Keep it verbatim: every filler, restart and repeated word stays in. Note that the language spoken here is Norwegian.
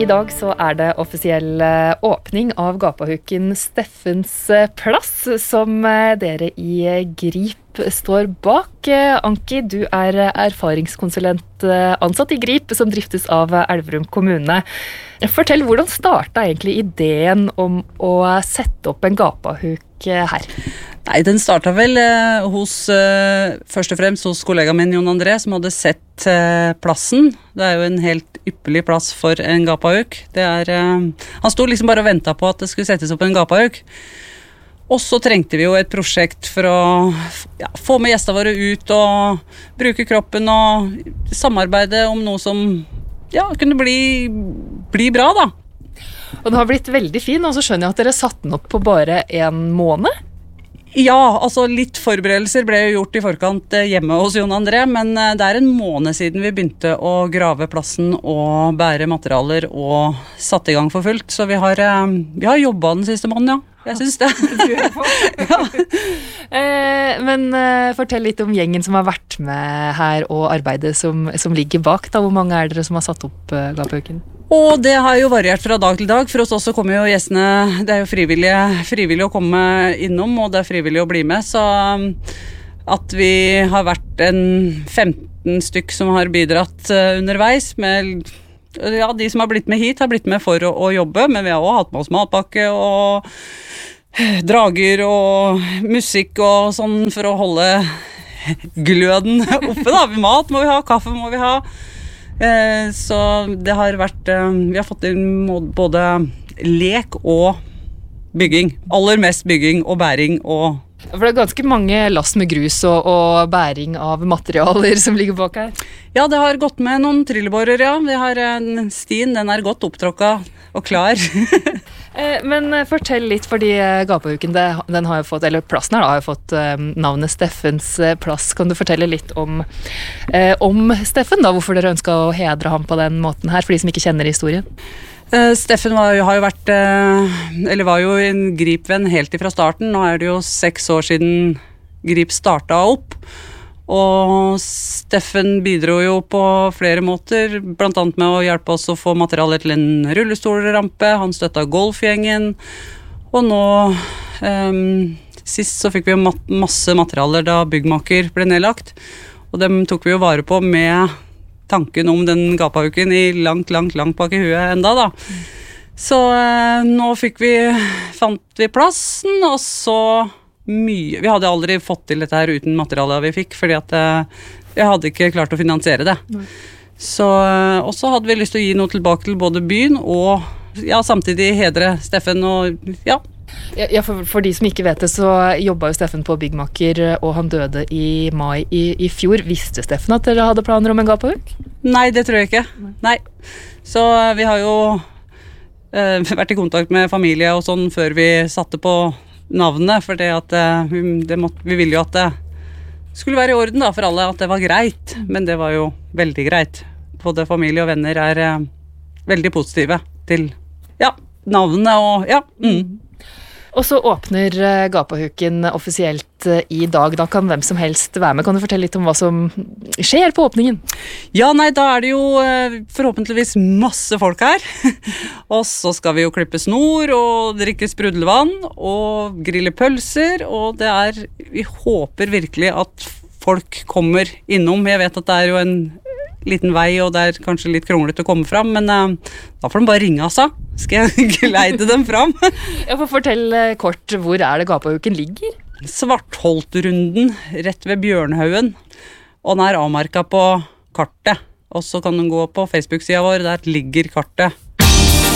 I dag så er det offisiell åpning av gapahuken Steffens plass, som dere i GRIP står bak. Anki, du er erfaringskonsulent ansatt i GRIP, som driftes av Elverum kommune. Fortell, hvordan startet egentlig ideen om å sette opp en gapahuk her? Nei, den startet vel eh, hos, eh, først og fremst hos kollegaen min Jon André, som hadde sett eh, plassen. Det er jo en helt ypperlig plass for en gapahuk. Det er, eh, han stod liksom bare og ventet på at det skulle settes opp en gapahuk. Og så trengte vi jo et prosjekt for å ja, få med gjestene våre ut og bruke kroppen og samarbeide om noe som ja, kunne bli, bli bra da. Og den har blitt veldig fin, og så skjønner jeg at dere satte den opp på bare en måned. Ja, altså litt forberedelser ble jo gjort i forkant hjemme hos Jon André, men det er en måned siden vi begynte å grave plassen og bære materialer og satte i gang for fullt. Så vi har, vi har jobbet den siste måneden, ja. Jeg synes det. ja. eh, men eh, fortell litt om gjengen som har vært med her og arbeidet som, som ligger bak. Da. Hvor mange er dere som har satt opp uh, gapahuken? Og det har jo variert fra dag til dag. For oss også kommer jo gjestene, det er jo frivillige, frivillige å komme innom, og det er frivillig å bli med. Så at vi har vært en femten stykk som har bidratt uh, underveis med... Ja, de som har blitt med hit har blitt med for å, å jobbe, men vi har også hatt med oss matpakke og drager og musikk og sånn for å holde gløden oppe da. Mat må vi ha, kaffe må vi ha. Eh, så det har vært, eh, vi har fått inn både lek og bygging. Aller mest bygging og bæring og... For det er ganske mange last med grus og, og bæring av materialer som ligger bak her. Ja, det har gått med noen trillebårer, ja. Vi har en stien, den er godt opptråkket og klar. Men fortell litt, fordi gapahuken, den har jo fått, eller plassen her da, har jo fått navnet Steffens plass. Kan du fortelle litt om, om Steffen da, hvorfor dere ønsket å hedre ham på den måten her, for de som ikke kjenner historien? Uh, Steffen var, har jo vært, uh, eller var jo en GRIP-venn helt ifra starten. Nå er det jo seks år siden GRIP startet opp. Og Steffen bidro jo på flere måter, blant annet med å hjelpe oss å få materialer til en rullestolrampe. Han støttet golfgjengen. Og nå, um, sist så fikk vi jo masse materialer da byggmaker ble nedlagt. Og dem tok vi jo vare på med... tanken om den gapahuken i langt, langt, langt bak i huet enda da. Mm. Så eh, nå fikk vi, fant vi plassen, og så mye, vi hadde aldri fått til dette her uten materialet vi fikk, fordi at eh, jeg hadde ikke klart å finansiere det. Mm. Så, eh, og så hadde vi lyst til å gi noe tilbake til både byen, og ja, samtidig hedre Steffen, og ja. Ja, for, for de som ikke vet det, så jobbet jo Steffen på byggmaker, og han døde i mai i, i fjor. Visste Steffen at dere hadde planer om en gapahuk? Nei, det tror jeg ikke. Nei. Så vi har jo eh, vært i kontakt med familie og sånn før vi satte på navnet, for det at, eh, det måtte, vi ville jo at det skulle være i orden da, for alle, at det var greit. Men det var jo veldig greit. Både familie og venner er eh, veldig positive til ja, navnet og ja, mm. Og så åpner gapahuken offisielt i dag. Da kan hvem som helst være med. Kan du fortelle litt om hva som skjer på åpningen? Ja, nei, da er det jo forhåpentligvis masse folk her. Og så skal vi jo klippe snor og drikke sprudlevann og grille pølser. Og det er, vi håper virkelig at folk kommer innom. Jeg vet at det er jo en liten vei, og det er kanskje litt kronglete å komme fram, men uh, da får de bare ringe altså. Skal jeg geleide dem fram? Jeg får fortelle kort, hvor er det gapahuken ligger? Svartholtrunden, rett ved Bjørnhaugen, og den er avmarket på kartet. Og så kan du gå på Facebook-siden vår, der ligger kartet.